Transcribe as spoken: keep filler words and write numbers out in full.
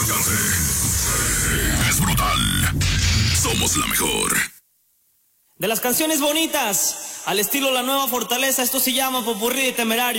alcance. Es brutal. Somos la mejor. De las canciones bonitas, al estilo La Nueva Fortaleza, esto se llama Popurrí de Temerario.